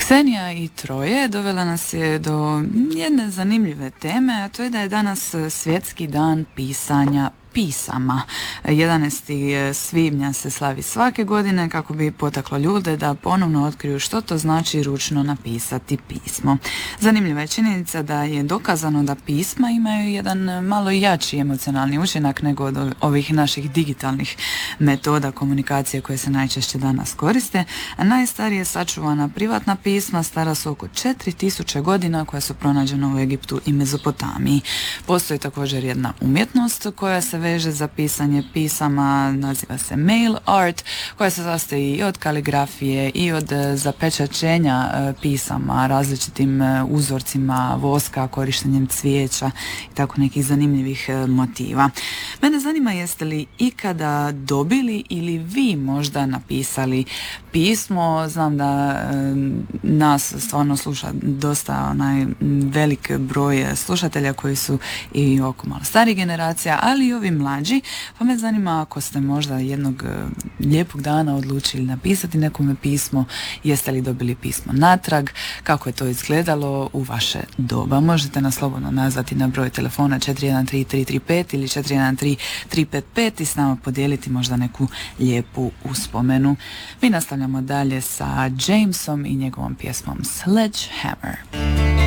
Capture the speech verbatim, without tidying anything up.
Ksenija i troje dovela nas je do jedne zanimljive teme, a to je da je danas svjetski dan pisanja pisama. jedanaesti svibnja se slavi svake godine kako bi potaklo ljude da ponovno otkriju što to znači ručno napisati pismo. Zanimljiva je činjenica da je dokazano da pisma imaju jedan malo jači emocionalni učinak nego od ovih naših digitalnih metoda komunikacije koje se najčešće danas koriste, a najstarije sačuvana privatna pisma stara su oko četiri tisuće godina koja su pronađena u Egiptu i Mezopotamiji. Postoji također jedna umjetnost koja se veže za pisanje pisama, naziva se mail art, koja se sastoji i od kaligrafije i od zapečaćenja pisama različitim uzorcima voska, korištenjem cvijeća i tako nekih zanimljivih motiva. Mene zanima, jeste li ikada dobili ili vi možda napisali pismo? Znam da e, nas stvarno sluša dosta onaj velik broj slušatelja koji su i oko malo starih generacija, ali i ovi mlađi, pa me zanima ako ste možda jednog e, lijepog dana odlučili napisati nekome pismo, jeste li dobili pismo natrag, kako je to izgledalo u vaše doba. Možete nas slobodno nazvati na broj telefona četiri jedan tri tri tri pet ili četiri jedan tri tri pet pet i s nama podijeliti možda neku lijepu uspomenu. Mi nastavljamo dalje sa Jamesom i njegovom pjesmom Sledgehammer.